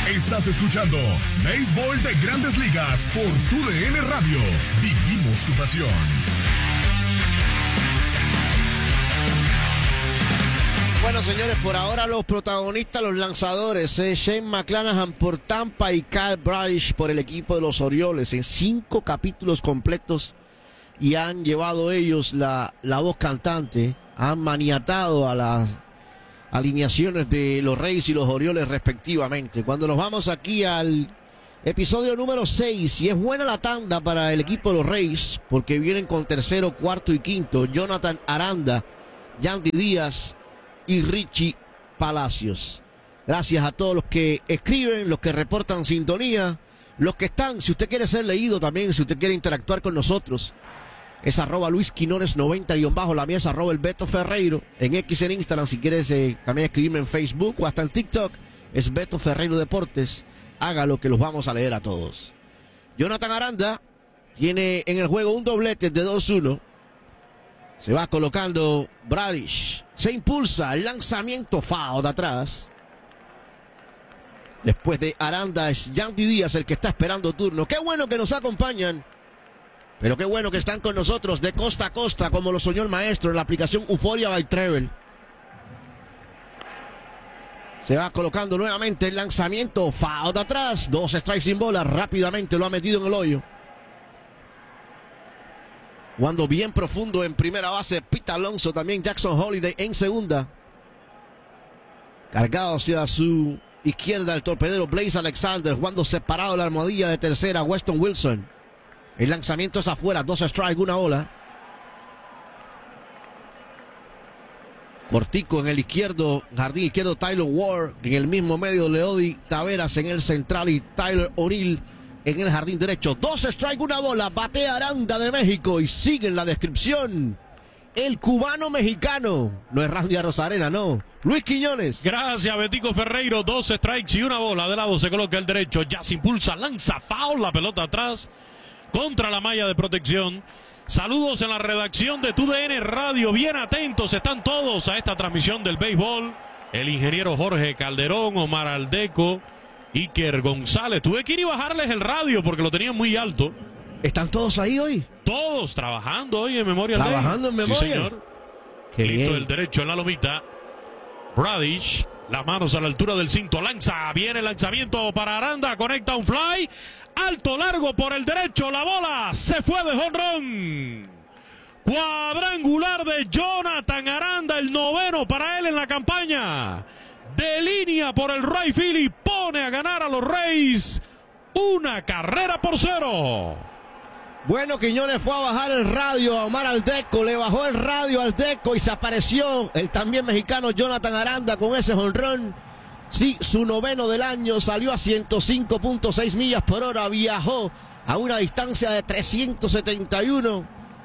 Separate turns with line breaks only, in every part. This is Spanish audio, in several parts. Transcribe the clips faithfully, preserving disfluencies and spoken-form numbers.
Estás escuchando Béisbol de Grandes Ligas por Tu D N Radio. Vivimos tu pasión.
Bueno, señores, por ahora los protagonistas, los lanzadores, eh, Shane McClanahan por Tampa y Kyle Bradish por el equipo de los Orioles en cinco capítulos completos, y han llevado ellos la, la voz cantante, han maniatado a las alineaciones de los Reyes y los Orioles respectivamente. Cuando nos vamos aquí al episodio número seis, y es buena la tanda para el equipo de los Reyes porque vienen con tercero, cuarto y quinto, Jonathan Aranda, Yandy Díaz y Richie Palacios. Gracias a todos los que escriben, los que reportan sintonía, los que están, si usted quiere ser leído también, si usted quiere interactuar con nosotros, es arroba Luis Quinones noventa guión bajo, la mía es arroba el Beto Ferreiro, en X, en Instagram, si quieres eh, también escribirme en Facebook o hasta en TikTok, es Beto Ferreiro Deportes. Hágalo que los vamos a leer a todos. Jonathan Aranda tiene en el juego un doblete de dos uno. Se va colocando Bradish. Se impulsa el lanzamiento foul de atrás. Después de Aranda es Yandy Díaz el que está esperando turno. Qué bueno que nos acompañan. Pero qué bueno que están con nosotros de costa a costa, como lo soñó el maestro en la aplicación Euphoria by Travel. Se va colocando nuevamente el lanzamiento foul de atrás. Dos strikes sin bola. Rápidamente lo ha metido en el hoyo. Jugando bien profundo en primera base Pete Alonso, también Jackson Holiday en segunda. Cargado hacia su izquierda el torpedero Blaze Alexander, jugando separado la almohadilla de tercera Weston Wilson. El lanzamiento es afuera, dos strikes, una bola. Cortico en el izquierdo, jardín izquierdo Tyler Ward, en el mismo medio Leody Taveras en el central y Tyler O'Neill en el jardín derecho. Dos strikes, una bola. Batea Aranda de México y sigue en la descripción el cubano mexicano. No es Randy Arozarena, no. Luis Quiñones.
Gracias, Betico Ferreiro. Dos strikes y una bola. De lado se coloca el derecho. Ya se impulsa, lanza foul, la pelota atrás contra la malla de protección. Saludos en la redacción de Tu D N Radio. Bien atentos están todos a esta transmisión del béisbol. El ingeniero Jorge Calderón, Omar Aldeco, Iker González. Tuve que ir y bajarles el radio porque lo tenían muy alto.
¿Están todos ahí hoy?
Todos trabajando hoy en Memorial Day.
Trabajando en Memorial.
Sí, señor.
Qué
Listo
bien.
el derecho en la lomita. Bradish, las manos a la altura del cinto. Lanza, viene el lanzamiento para Aranda. Conecta un fly. Alto, largo por el derecho. La bola se fue de jonrón. Cuadrangular de Jonathan Aranda, el noveno para él en la campaña. De línea por el right field y pone a ganar a los Reyes una carrera por cero.
Bueno, Quiñones fue a bajar el radio a Omar Aldeco, le bajó el radio al Deco y se apareció el también mexicano Jonathan Aranda con ese jonrón. Sí, su noveno del año, salió a ciento cinco punto seis millas por hora, viajó a una distancia de trescientos setenta y uno.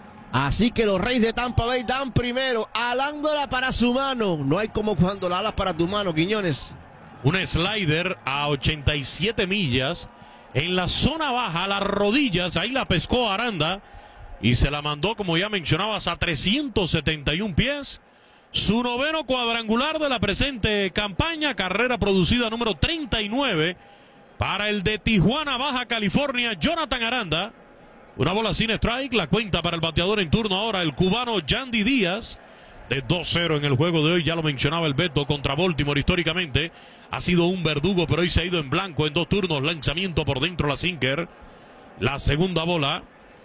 Así que los Reyes de Tampa Bay dan primero, alándola para su mano. No hay como cuando la alas para tu mano, Quiñones.
Un slider a ochenta y siete millas. En la zona baja, a las rodillas, ahí la pescó Aranda. Y se la mandó, como ya mencionabas, a trescientos setenta y un pies. Su noveno cuadrangular de la presente campaña. Carrera producida número treinta y nueve. Para el de Tijuana, Baja California, Jonathan Aranda. Una bola sin strike, la cuenta para el bateador en turno ahora, el cubano Yandy Díaz, de dos cero en el juego de hoy. Ya lo mencionaba el Beto, contra Baltimore históricamente ha sido un verdugo, pero hoy se ha ido en blanco en dos turnos. Lanzamiento por dentro, la sinker, la segunda bola.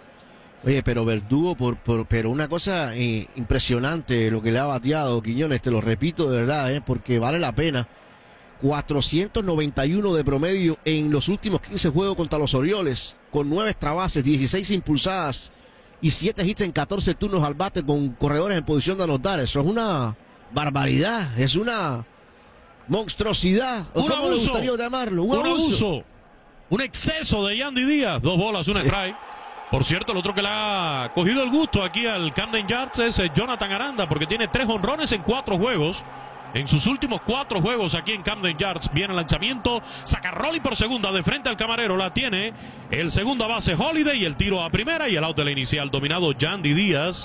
Oye, pero verdugo, por, por, pero una cosa eh, impresionante lo que le ha bateado Quiñones, te lo repito de verdad, eh, porque vale la pena. cuatrocientos noventa y uno de promedio en los últimos quince juegos contra los Orioles, con nueve extra bases, dieciséis impulsadas y siete hits en catorce turnos al bate con corredores en posición de anotar. Eso es una barbaridad, es una monstruosidad.
Un
¿Cómo
abuso,
le gustaría llamarlo? Un,
un
abuso.
abuso, un exceso de Yandy Díaz. Dos bolas, un strike. Por cierto, el otro que le ha cogido el gusto aquí al Camden Yards es Jonathan Aranda, porque tiene tres jonrones en cuatro juegos. En sus últimos cuatro juegos aquí en Camden Yards. Viene el lanzamiento, saca Rolly por segunda, de frente al camarero, la tiene el segunda base Holiday, y el tiro a primera y el out de la inicial, dominado Yandy Díaz.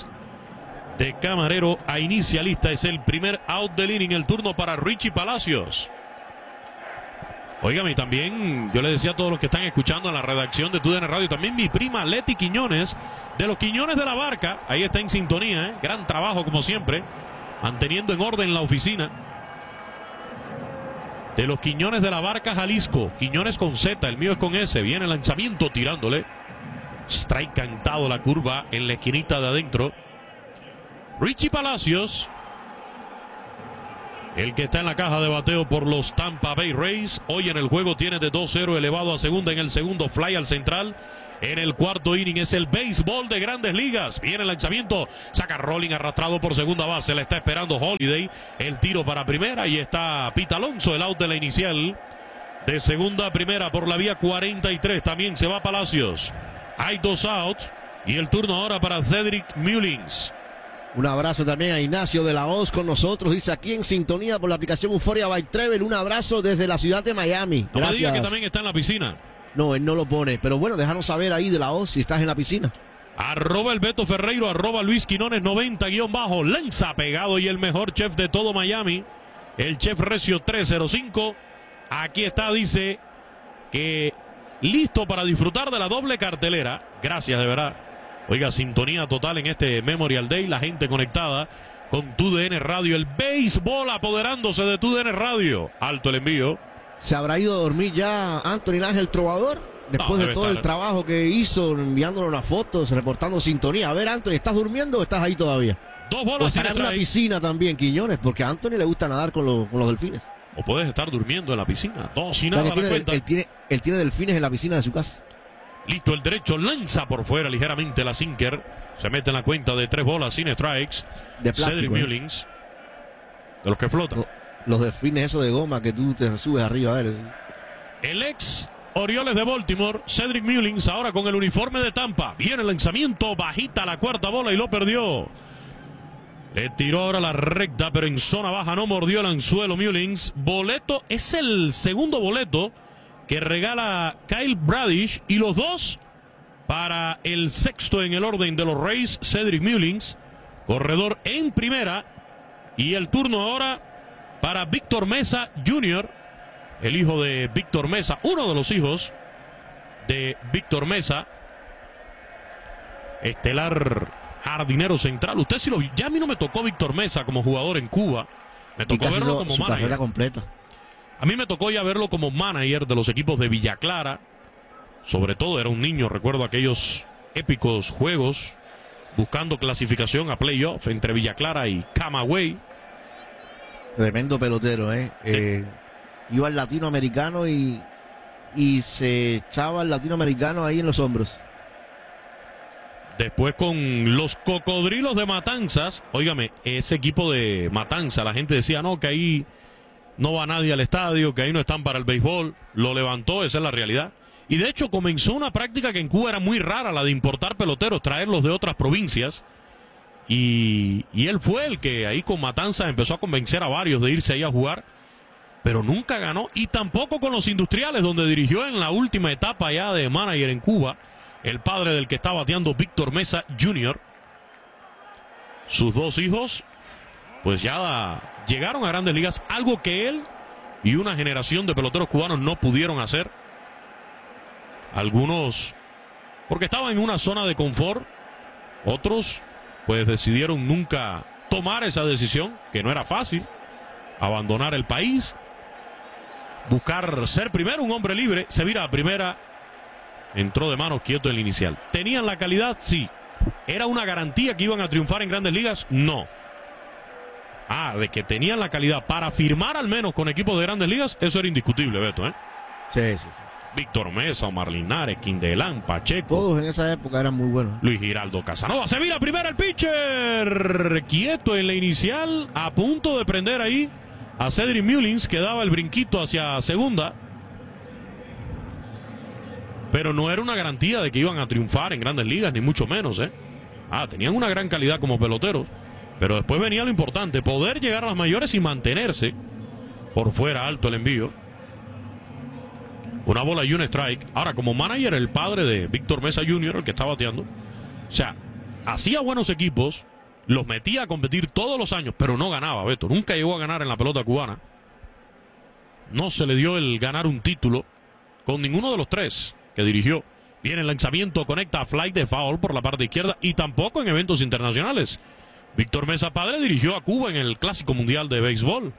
De camarero a inicialista, es el primer out del inning, el turno para Richie Palacios. Óigame, y también yo le decía a todos los que están escuchando en la redacción de T U D N Radio, también mi prima Leti Quiñones, de los Quiñones de la Barca, ahí está en sintonía, ¿eh? Gran trabajo como siempre, manteniendo en orden la oficina. De los Quiñones de la Barca, Jalisco, Quiñones con Z, el mío es con S, viene el lanzamiento tirándole. Strike cantado la curva en la esquinita de adentro. Richie Palacios, el que está en la caja de bateo por los Tampa Bay Rays. Hoy en el juego tiene de dos cero elevado a segunda en el segundo, fly al central. En el cuarto inning es el béisbol de Grandes Ligas. Viene el lanzamiento, saca Rolling arrastrado por segunda base. Le está esperando Holiday. El tiro para primera y está Pete Alonso, el out de la inicial. De segunda a primera por la vía cuarenta y tres. También se va Palacios. Hay dos outs y el turno ahora para Cedric Mullins.
Un abrazo también a Ignacio de la Hoz con nosotros, dice aquí en sintonía por la aplicación Euforia by Trevel. Un abrazo desde la ciudad de Miami.
No
Gracias.
me diga que también está en la piscina.
No, él no lo pone, pero bueno, déjanos saber ahí de la Hoz si estás en la piscina.
Arroba el Beto Ferreiro, arroba Luis Quinones noventa guión bajo, lanza pegado y el mejor chef de todo Miami, el chef Recio tres cero cinco. Aquí está, dice que listo para disfrutar de la doble cartelera. Gracias, de verdad. Oiga, sintonía total en este Memorial Day, la gente conectada con T U D N Radio, el béisbol apoderándose de T U D N Radio. Alto el envío.
¿Se habrá ido a dormir ya Anthony Ángel Trovador? Después
No,
de todo
estar...
el trabajo que hizo, enviándonos las fotos, reportando sintonía. A ver, Anthony, ¿estás durmiendo o estás ahí todavía?
Dos
O
bolas sin
estará en la
strike.
piscina también, Quiñones, porque a Anthony le gusta nadar con los, con los delfines.
O puedes estar durmiendo en la piscina. Dos y
O sea,
nada
que
a la
tiene-
cuenta.
él, tiene, él tiene delfines en la piscina de su casa.
Listo el derecho, lanza por fuera ligeramente la sinker. Se mete en la cuenta de tres bolas sin strikes.
De plástico,
Cedric
¿eh?
Mullins, de los que flotan.
Los, los delfines esos de goma que tú te subes arriba de él.
El ex Orioles de Baltimore, Cedric Mullins, ahora con el uniforme de Tampa. Viene el lanzamiento, bajita la cuarta bola y lo perdió. Le tiró ahora la recta, pero en zona baja no mordió el anzuelo Mullins. Boleto, es el segundo boleto que regala Kyle Bradish y los dos para el sexto en el orden de los Rays, Cedric Mullins, corredor en primera. Y el turno ahora para Víctor Mesa junior, el hijo de Víctor Mesa, uno de los hijos de Víctor Mesa, estelar jardinero central. Usted sí lo vio. Ya a mí no me tocó Víctor Mesa como jugador en Cuba. Me
Y
tocó
casi
verlo
su-
como
su
manager.
carrera completa.
A mí me tocó ya verlo como manager de los equipos de Villa Clara. Sobre todo era un niño, recuerdo aquellos épicos juegos buscando clasificación a playoff entre Villa Clara y Camagüey.
Tremendo pelotero, ¿eh? eh iba al latinoamericano y, y se echaba al latinoamericano ahí en los hombros.
Después con los Cocodrilos de Matanzas. Óigame, ese equipo de Matanzas, la gente decía, no, que ahí no va nadie al estadio, que ahí no están para el béisbol. Lo levantó, esa es la realidad. Y de hecho comenzó una práctica que en Cuba era muy rara, la de importar peloteros, traerlos de otras provincias. Y, y él fue el que ahí con Matanzas empezó a convencer a varios de irse ahí a jugar. Pero nunca ganó. Y tampoco con los Industriales, donde dirigió en la última etapa ya de manager en Cuba. El padre del que está bateando, Víctor Mesa junior Sus dos hijos, pues ya llegaron a Grandes Ligas. Algo que él y una generación de peloteros cubanos no pudieron hacer. Algunos porque estaban en una zona de confort. Otros pues decidieron nunca tomar esa decisión, que no era fácil. Abandonar el país, buscar ser primero un hombre libre. Se vira a primera, entró de manos quieto en el inicial. ¿Tenían la calidad? Sí. ¿Era una garantía que iban a triunfar en Grandes Ligas? No. Ah, de que tenían la calidad para firmar al menos con equipos de Grandes Ligas, eso era indiscutible, Beto, ¿eh?
Sí, sí, sí.
Víctor Mesa, Omar Linares, Quindelán, Pacheco.
Todos en esa época eran muy buenos.
Luis Giraldo Casanova. Se vira primero el pitcher. Quieto en la inicial. A punto de prender ahí a Cedric Mullins, que daba el brinquito hacia segunda. Pero no era una garantía de que iban a triunfar en Grandes Ligas, ni mucho menos, ¿eh? Ah, tenían una gran calidad como peloteros. Pero después venía lo importante, poder llegar a las mayores y mantenerse. Por fuera, alto el envío. Una bola y un strike. Ahora, como manager, el padre de Víctor Mesa junior, el que está bateando. O sea, hacía buenos equipos, los metía a competir todos los años, pero no ganaba, Beto. Nunca llegó a ganar en la pelota cubana. no se le dio el ganar un título con ninguno de los tres que dirigió. Viene el lanzamiento, conecta a fly de foul por la parte izquierda y tampoco en eventos internacionales. Víctor Mesa padre dirigió a Cuba en el Clásico Mundial de Béisbol.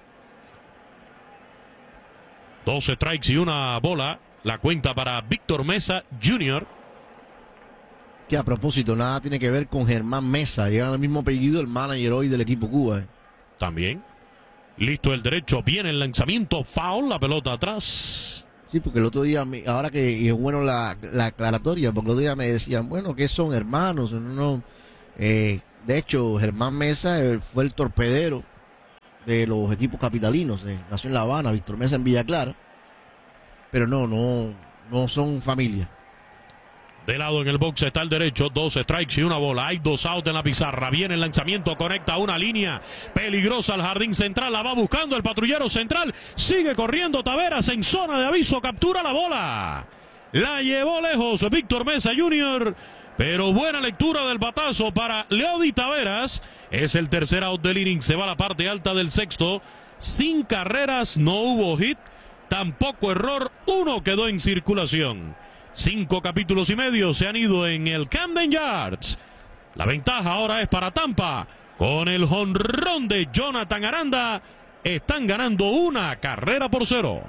doce strikes y una bola. La cuenta para Víctor Mesa junior
Que a propósito, nada tiene que ver con Germán Mesa. Lleva el mismo apellido, el manager hoy del equipo Cuba. Eh.
También. Listo el derecho. Viene el lanzamiento. Foul. La pelota atrás.
Sí, porque el otro día, ahora que es bueno la, la aclaratoria, porque el otro día me decían, bueno, que son hermanos. No, no. Eh, de hecho, Germán Mesa eh, fue el torpedero de los equipos capitalinos. Eh. Nació en La Habana, Víctor Mesa en Villa Clara. Pero no, no, no son familia.
De lado en el box está el derecho, dos strikes y una bola. Hay dos outs en la pizarra. Viene el lanzamiento, conecta una línea peligrosa al jardín central. La va buscando el patrullero central. Sigue corriendo Taveras en zona de aviso. Captura la bola. La llevó lejos Víctor Mesa junior Pero buena lectura del batazo para Leody Taveras. Es el tercer out del inning. Se va a la parte alta del sexto. Sin carreras, no hubo hit. Tampoco error. Uno quedó en circulación. Cinco capítulos y medio se han ido en el Camden Yards. La ventaja ahora es para Tampa. Con el jonrón de Jonathan Aranda, están ganando una carrera por cero.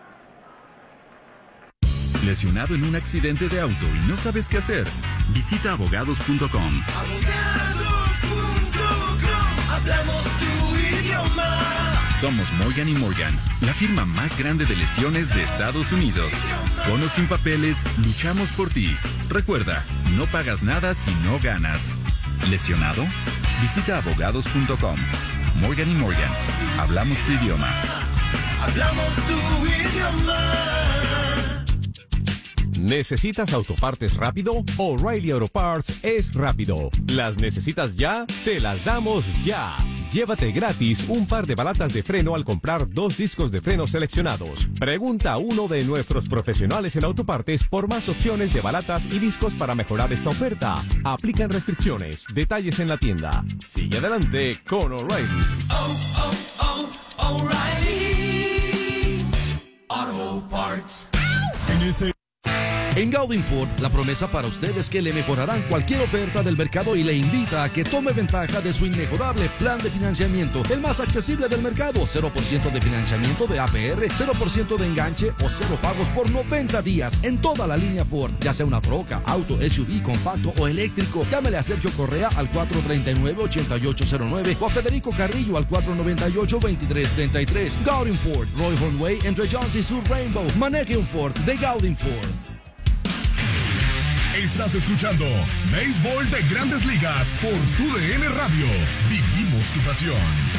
¿Lesionado en un accidente de auto y no sabes qué hacer? Visita abogados punto com.
abogados punto com. Hablamos tu idioma.
Somos Morgan y Morgan, la firma más grande de lesiones de Estados Unidos. Con o sin papeles, luchamos por ti. Recuerda, no pagas nada si no ganas. ¿Lesionado? Visita abogados punto com. Morgan y Morgan, hablamos tu idioma.
Hablamos tu idioma.
¿Necesitas autopartes rápido? O'Reilly Auto Parts es rápido. ¿Las necesitas ya? Te las damos ya. Llévate gratis un par de balatas de freno al comprar dos discos de freno seleccionados. Pregunta a uno de nuestros profesionales en autopartes por más opciones de balatas y discos para mejorar esta oferta. Aplican restricciones. Detalles en la tienda. Sigue adelante con O'Reilly.
Oh, oh, oh, O'Reilly Auto Parts.
En ese
En Gaudin Ford, la promesa para usted es que le mejorarán cualquier oferta del mercado y le invita a que tome ventaja de su inmejorable plan de financiamiento, el más accesible del mercado. cero por ciento de financiamiento de A P R, cero por ciento de enganche o cero pagos por noventa días en toda la línea Ford, ya sea una troca, auto, S U V, compacto o eléctrico. Llámele a Sergio Correa al cuatro tres nueve, ocho ocho cero nueve o a Federico Carrillo al cuatro nueve ocho, dos tres tres tres. Gaudin Ford, Roy Hornway entre Jones y Sur Rainbow. Maneje un Ford de Gaudin Ford.
Estás escuchando Béisbol de Grandes Ligas por tu D N Radio. Vivimos tu pasión.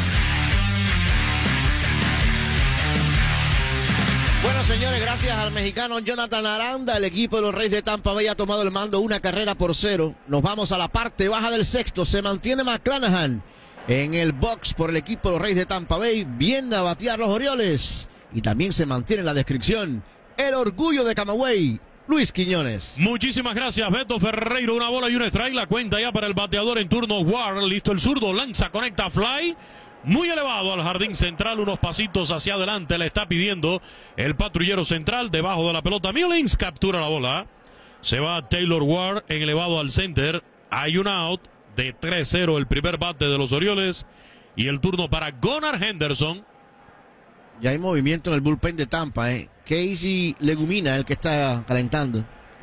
Bueno, señores, gracias al mexicano Jonathan Aranda, el equipo de los Reyes de Tampa Bay ha tomado el mando una carrera por cero. Nos vamos a la parte baja del sexto. Se mantiene McClanahan en el box por el equipo de los Reyes de Tampa Bay. Vienen a batear los Orioles. Y también se mantiene en la descripción el orgullo de Camagüey, Luis Quiñones.
Muchísimas gracias, Beto Ferreiro. Una bola y un strike. La cuenta ya para el bateador en turno. Ward, listo el zurdo. Lanza, conecta, fly. Muy elevado al jardín central. Unos pasitos hacia adelante. Le está pidiendo el patrullero central. Debajo de la pelota, Mullins captura la bola. Se va Taylor Ward en elevado al center. Hay un out de tres cero el primer bate de los Orioles. Y el turno para Gunnar Henderson.
Ya hay movimiento en el bullpen de Tampa, ¿eh? Casey Legumina, el que está calentando.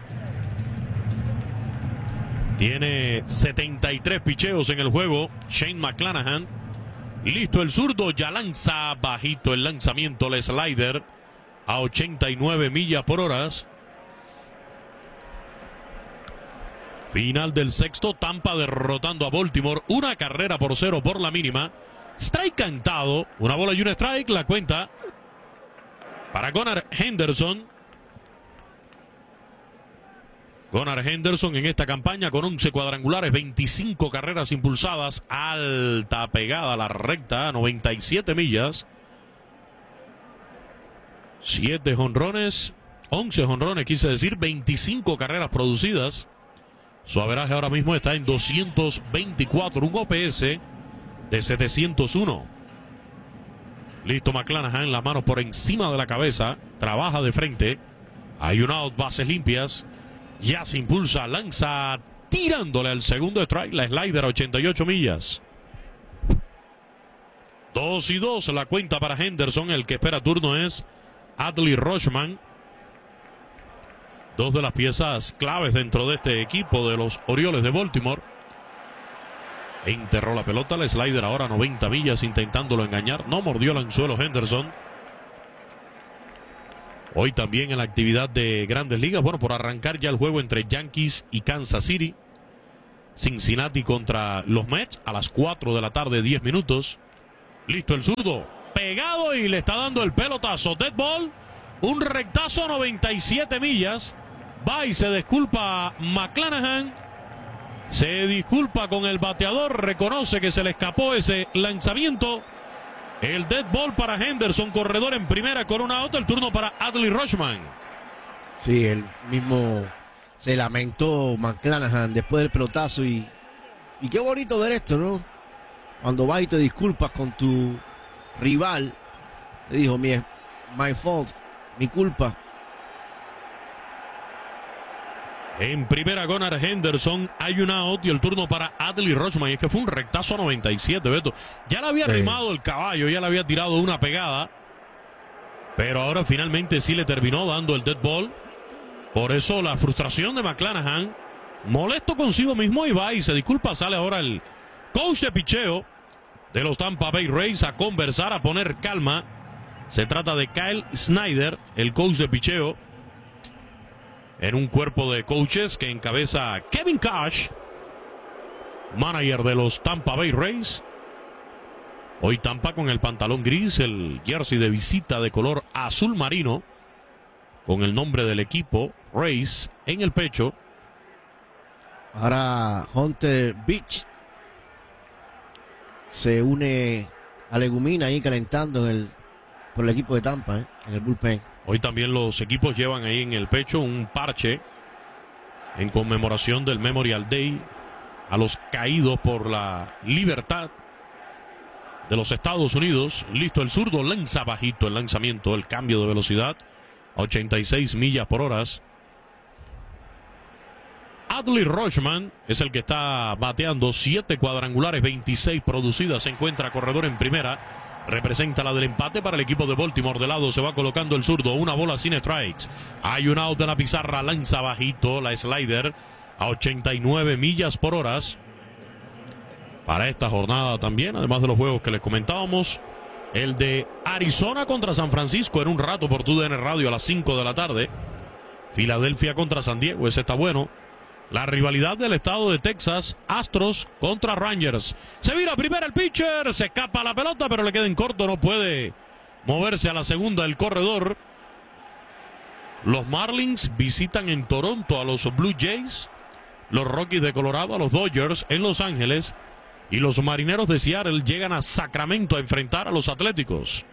Tiene setenta y tres picheos en el juego. Shane McClanahan. Listo el zurdo. Ya lanza bajito el lanzamiento. El slider a ochenta y nueve millas por hora. Final del sexto. Tampa derrotando a Baltimore. Una carrera por cero por la mínima. Strike cantado. Una bola y un strike. La cuenta para Gunnar Henderson. Gunnar Henderson en esta campaña con once cuadrangulares, veinticinco carreras impulsadas, alta pegada a la recta, noventa y siete millas. siete jonrones, once jonrones, quise decir, veinticinco carreras producidas. Su averaje ahora mismo está en doscientos veinticuatro, un O P S de setecientos uno. Listo McClanahan, las manos por encima de la cabeza. Trabaja de frente. Hay un out, bases limpias. Ya se impulsa, lanza tirándole al segundo strike. La slider a ochenta y ocho millas. Dos y dos la cuenta para Henderson. El que espera turno es Adley Rutschman. Dos de las piezas claves dentro de este equipo de los Orioles de Baltimore. Enterró la pelota, la slider ahora a noventa millas intentándolo engañar. No mordió el anzuelo Henderson. Hoy también en la actividad de Grandes Ligas. Bueno, por arrancar ya el juego entre Yankees y Kansas City. Cincinnati contra los Mets a las cuatro de la tarde, diez minutos. Listo el zurdo. Pegado y le está dando el pelotazo. Dead ball. Un rectazo a noventa y siete millas. Va y se disculpa McClanahan. Se disculpa con el bateador. Reconoce que se le escapó ese lanzamiento. El dead ball para Henderson. Corredor en primera con una out. El turno para Adley Rutschman.
Sí, él mismo se lamentó McClanahan después del pelotazo. Y, y qué bonito ver esto, ¿no? Cuando vas y te disculpas con tu rival. Le dijo, mi, my fault, mi culpa.
En primera Gunnar Henderson, hay un out y el turno para Adley Rutschman. Y es que fue un rectazo a noventa y siete, Beto. Ya le había
sí.
rimado el caballo, ya le había tirado una pegada. Pero ahora finalmente sí le terminó dando el dead ball. Por eso la frustración de McClanahan. Molesto consigo mismo y va y se disculpa. Sale ahora el coach de picheo de los Tampa Bay Rays a conversar, a poner calma. Se trata de Kyle Snyder, el coach de picheo, en un cuerpo de coaches que encabeza Kevin Cash, manager de los Tampa Bay Rays. Hoy Tampa con el pantalón gris, el jersey de visita de color azul marino, con el nombre del equipo, Rays, en el pecho.
Ahora Hunter Beach se une a Legumina ahí calentando en el, por el equipo de Tampa, ¿eh? En el bullpen.
Hoy también los equipos llevan ahí en el pecho un parche en conmemoración del Memorial Day a los caídos por la libertad de los Estados Unidos. Listo el zurdo, lanza bajito el lanzamiento, el cambio de velocidad a ochenta y seis millas por hora. Adley Rutschman es el que está bateando, siete cuadrangulares, veintiséis producidas. Se encuentra corredor en primera. Representa la del empate para el equipo de Baltimore. De lado se va colocando el zurdo. Una bola sin strikes. Hay un out en la pizarra. Lanza bajito la slider a ochenta y nueve millas por hora. Para esta jornada también, además de los juegos que les comentábamos, el de Arizona contra San Francisco en un rato por tu D N Radio a las cinco de la tarde. Filadelfia contra San Diego. Ese está bueno. La rivalidad del estado de Texas, Astros contra Rangers. Se vira primero el pitcher, se escapa la pelota, pero le queda en corto, no puede moverse a la segunda el corredor. Los Marlins visitan en Toronto a los Blue Jays, los Rockies de Colorado a los Dodgers en Los Ángeles y los Marineros de Seattle llegan a Sacramento a enfrentar a los Atléticos.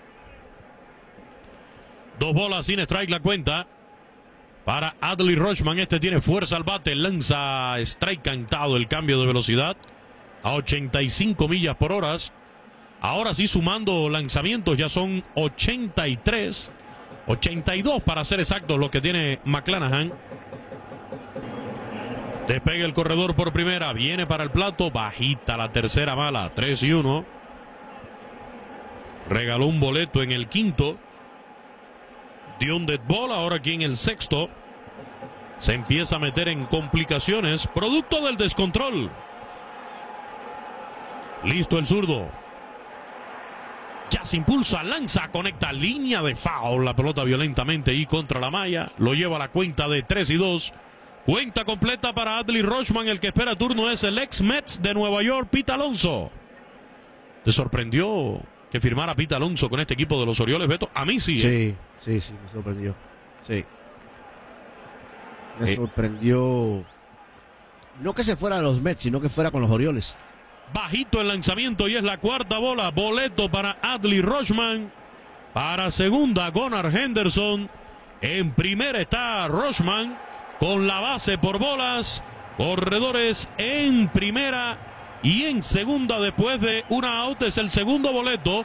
Dos bolas sin strike la cuenta para Adley Rutschman. Este tiene fuerza al bate, lanza strike cantado, el cambio de velocidad a ochenta y cinco millas por hora. Ahora sí, sumando lanzamientos, ya son ochenta y tres, ochenta y dos para ser exactos lo que tiene McClanahan. Despega el corredor por primera, viene para el plato, bajita la tercera mala, tres y uno. Regaló un boleto en el quinto. Dio un dead ball, ahora aquí en el sexto se empieza a meter en complicaciones, producto del descontrol. Listo el zurdo. Ya se impulsa, lanza, conecta, línea de foul, la pelota violentamente y contra la malla, lo lleva a la cuenta de tres y dos. Cuenta completa para Adley Rutschman. El que espera turno es el ex Mets de Nueva York, Pete Alonso. ¿Te sorprendió que firmara Pete Alonso con este equipo de los Orioles, Beto? A mí sí.
¿eh? Sí, sí, sí, me sorprendió. Sí. Me
eh.
sorprendió. No que se fuera a los Mets, sino que fuera con los Orioles.
Bajito el lanzamiento y es la cuarta bola. Boleto para Adley Rutschman. Para segunda, Gunnar Henderson. En primera está Rutschman con la base por bolas. Corredores en primera y en segunda después de una out. Es el segundo boleto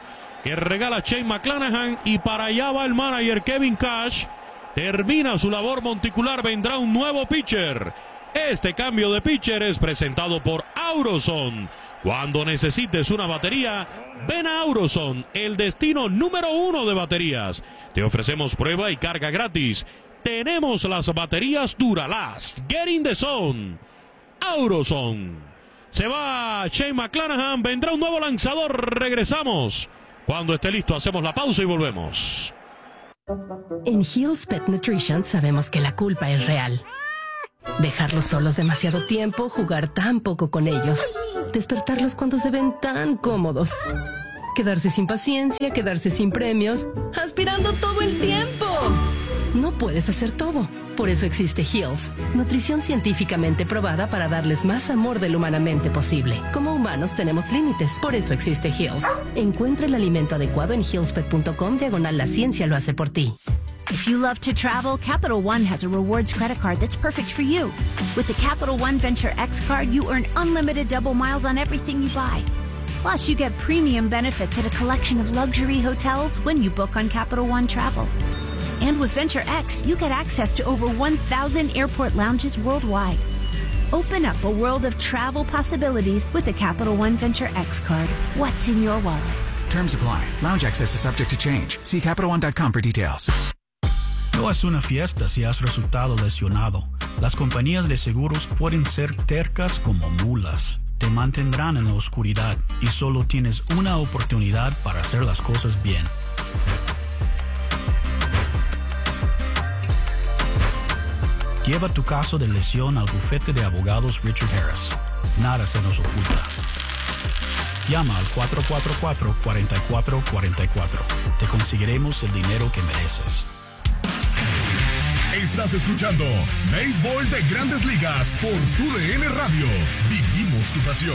que regala Shane McClanahan, y para allá va el manager Kevin Cash. Termina su labor monticular, vendrá un nuevo pitcher. Este cambio de pitcher es presentado por Auroson. Cuando necesites una batería, ven a Auroson, el destino número uno de baterías. Te ofrecemos prueba y carga gratis. Tenemos las baterías Duralast. Get in the zone. Auroson. Se va Shane McClanahan, vendrá un nuevo lanzador. Regresamos. Cuando esté listo, hacemos la pausa y volvemos.
En Hill's Pet Nutrition sabemos que la culpa es real. Dejarlos solos demasiado tiempo, jugar tan poco con ellos, despertarlos cuando se ven tan cómodos, quedarse sin paciencia, quedarse sin premios, aspirando todo el tiempo. No puedes hacer todo. Por eso existe Hill's, nutrición científicamente probada para darles más amor de lo humanamente posible. Como humanos tenemos límites, por eso existe Hill's. Encuentra el alimento adecuado en hillspet punto com diagonal la ciencia lo hace por ti.
If you love to travel, Capital One has a rewards credit card that's perfect for you. With the Capital One Venture X card, you earn unlimited double miles on everything you buy. Plus, you get premium benefits at a collection of luxury hotels when you book on Capital One Travel. And with Venture X, you get access to over one thousand airport lounges worldwide. Open up a world of travel possibilities with the Capital One Venture X card. What's in your wallet?
Terms apply. Lounge access is subject to change. See capital one dot com for details.
No es una fiesta si has resultado lesionado. Las compañías de seguros pueden ser tercas como mulas. Te mantendrán en la oscuridad y solo tienes una oportunidad para hacer las cosas bien. Lleva tu caso de lesión al bufete de abogados Richard Harris. Nada se nos oculta. Llama al cuatro cuatro cuatro, cuatro cuatro cuatro cuatro. Te conseguiremos el dinero que mereces.
Estás escuchando Béisbol de Grandes Ligas por Tu D N Radio. Vivimos tu pasión.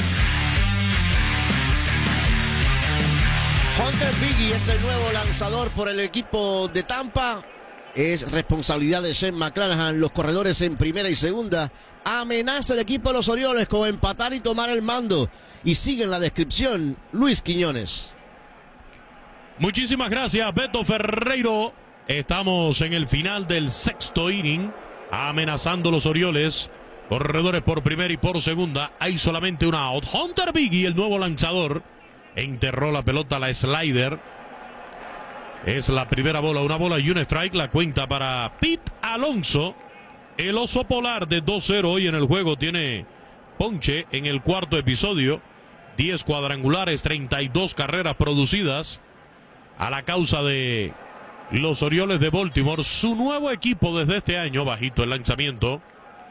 Hunter Biggie es el nuevo lanzador por el equipo de Tampa. Es responsabilidad de Shane McClanahan. Los corredores en primera y segunda. Amenaza el equipo de los Orioles con empatar y tomar el mando. Y sigue en la descripción Luis Quiñones.
Muchísimas gracias, Beto Ferreiro. Estamos en el final del sexto inning, amenazando los Orioles. Corredores por primera y por segunda. Hay solamente un out. Hunter Biggie, el nuevo lanzador, enterró la pelota a la slider. Es la primera bola, una bola y un strike. La cuenta para Pete Alonso. El oso polar de dos cero hoy en el juego tiene ponche en el cuarto episodio. diez cuadrangulares, treinta y dos carreras producidas. A la causa de los Orioles de Baltimore, su nuevo equipo desde este año. Bajito el lanzamiento.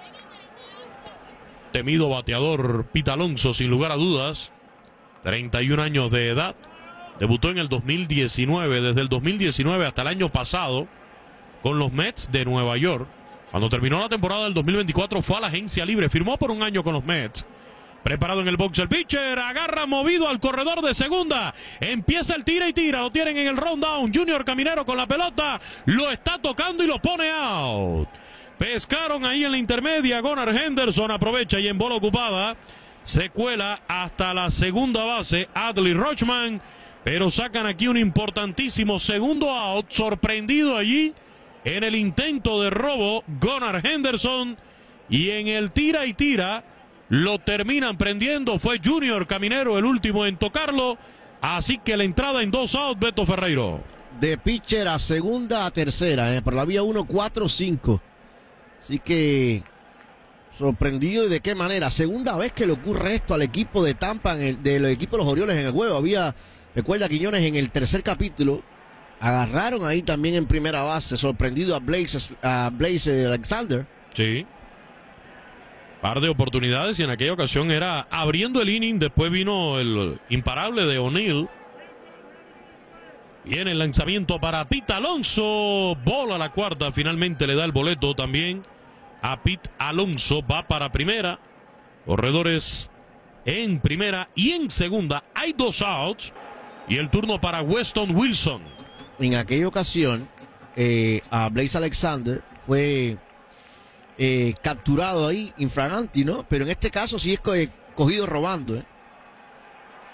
Temido bateador Pete Alonso, sin lugar a dudas. treinta y un años de edad. Debutó en el dos mil diecinueve. Desde el dos mil diecinueve hasta el año pasado con los Mets de Nueva York. Cuando terminó la temporada del dos mil veinticuatro fue a la agencia libre. Firmó por un año con los Mets. Preparado en el box el pitcher, agarra movido al corredor de segunda, empieza el tira y tira, lo tienen en el rundown. Junior Caminero con la pelota, lo está tocando y lo pone out. Pescaron ahí en la intermedia, Gunnar Henderson aprovecha y en bola ocupada se cuela hasta la segunda base Adley Rutschman, pero sacan aquí un importantísimo segundo out. Sorprendido allí en el intento de robo Gunnar Henderson, y en el tira y tira lo terminan prendiendo. Fue Junior Caminero el último en tocarlo. Así que la entrada en dos out, Beto Ferreiro.
De pitcher a segunda a tercera, eh, por la vía uno cuatro cinco. Así que sorprendido, y de qué manera. Segunda vez que le ocurre esto al equipo de Tampa, en el, del equipo de los Orioles en el juego. Había, recuerda Quiñones, en el tercer capítulo, agarraron ahí también en primera base, sorprendido a Blaze, a Blaze Alexander.
Sí. Par de oportunidades y en aquella ocasión era abriendo el inning. Después vino el imparable de O'Neill. Viene el lanzamiento para Pete Alonso. Bola a la cuarta. Finalmente le da el boleto también a Pete Alonso. Va para primera. Corredores en primera y en segunda. Hay dos outs. Y el turno para Weston Wilson.
En aquella ocasión, eh, a Blaze Alexander fue Eh, capturado ahí, infraganti, ¿no? Pero en este caso sí es co eh, cogido robando, ¿eh?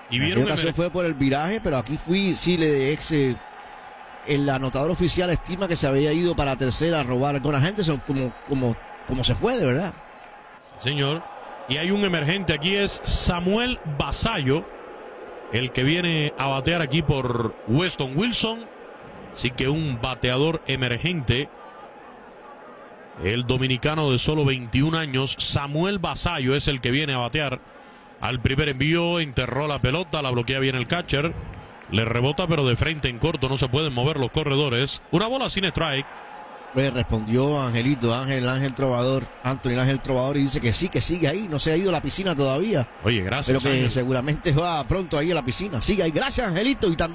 Y
en
vieron
ocasión
emer-
fue por el viraje, pero aquí fui, sí, le ex, eh, el anotador oficial estima que se había ido para tercera a robar con agentes como, como, como se fue, de verdad.
Señor. Y hay un emergente aquí, es Samuel Basallo, el que viene a batear aquí por Weston Wilson. Así que un bateador emergente. El dominicano de solo veintiún años, Samuel Basallo, es el que viene a batear. Al primer envío, enterró la pelota, la bloquea bien el catcher. Le rebota, pero de frente en corto, no se pueden mover los corredores. Una bola sin strike.
Pues respondió Angelito, Ángel, Ángel Trovador, Anthony Ángel Trovador, y dice que sí, que sigue ahí, no se ha ido a la piscina todavía.
Oye, gracias,
pero que
Ángel.
seguramente va pronto ahí a la piscina. Sigue ahí. Gracias, Angelito, y también